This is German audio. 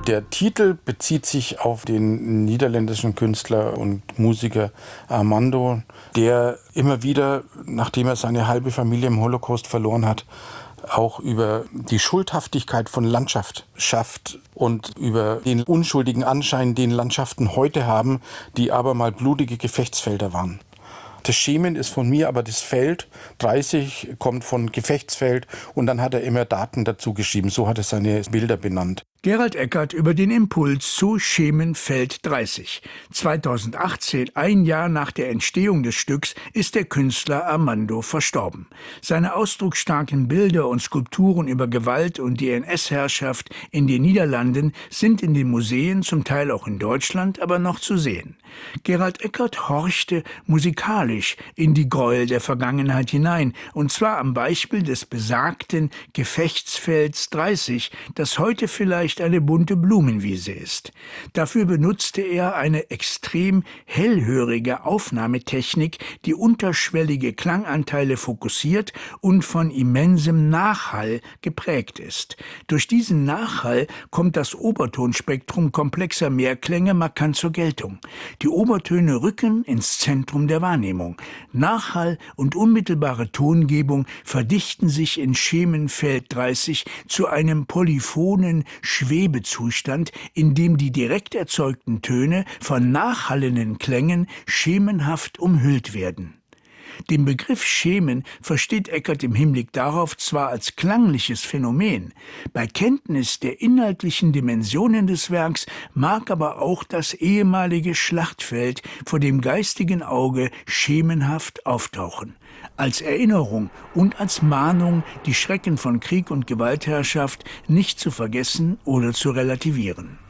Der Titel bezieht sich auf den niederländischen Künstler und Musiker Armando, der immer wieder, nachdem er seine halbe Familie im Holocaust verloren hat, auch über die Schuldhaftigkeit von Landschaft schafft und über den unschuldigen Anschein, den Landschaften heute haben, die aber mal blutige Gefechtsfelder waren. Das Schemen ist von mir, aber das Feld 30 kommt von Gefechtsfeld und dann hat er immer Daten dazu geschrieben. So hat er seine Bilder benannt. Gerald Eckert über den Impuls zu Schemen Feld 30. 2018, ein Jahr nach der Entstehung des Stücks, ist der Künstler Armando verstorben. Seine ausdrucksstarken Bilder und Skulpturen über Gewalt und die NS-Herrschaft in den Niederlanden sind in den Museen, zum Teil auch in Deutschland, aber noch zu sehen. Gerald Eckert horchte musikalisch in die Gräuel der Vergangenheit hinein, und zwar am Beispiel des besagten Gefechtsfelds 30, das heute vielleicht eine bunte Blumenwiese ist. Dafür benutzte er eine extrem hellhörige Aufnahmetechnik, die unterschwellige Klanganteile fokussiert und von immensem Nachhall geprägt ist. Durch diesen Nachhall kommt das Obertonspektrum komplexer Mehrklänge markant zur Geltung. Die Obertöne rücken ins Zentrum der Wahrnehmung. Nachhall und unmittelbare Tongebung verdichten sich in Schemenfeld 30 zu einem polyphonen Schwebezustand, in dem die direkt erzeugten Töne von nachhallenden Klängen schemenhaft umhüllt werden. Den Begriff Schemen versteht Eckert im Hinblick darauf zwar als klangliches Phänomen, bei Kenntnis der inhaltlichen Dimensionen des Werks mag aber auch das ehemalige Schlachtfeld vor dem geistigen Auge schemenhaft auftauchen. Als Erinnerung und als Mahnung, die Schrecken von Krieg und Gewaltherrschaft nicht zu vergessen oder zu relativieren.